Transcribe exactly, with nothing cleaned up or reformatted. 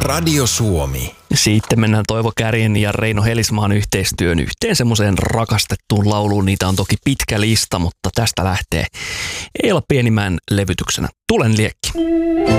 Radio Suomi. Sitten mennään Toivo Kärjen ja Reino Helismaan yhteistyön yhteen semmoiseen rakastettuun lauluun. Niitä on toki pitkä lista, mutta tästä lähtee Eila Pienimäen levytyksenä Tulen liekki.